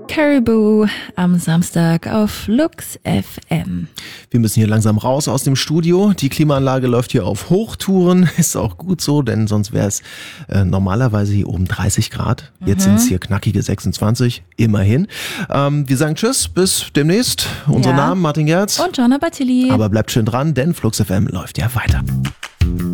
Caribou am Samstag auf Flux FM. Wir müssen hier langsam raus aus dem Studio. Die Klimaanlage läuft hier auf Hochtouren. Ist auch gut so, denn sonst wäre es normalerweise hier oben 30 Grad. Jetzt sind es hier knackige 26, immerhin. Wir sagen Tschüss, bis demnächst. Unsere Namen Martin Gerz und Joanna Battili. Aber bleibt schön dran, denn Flux FM läuft ja weiter.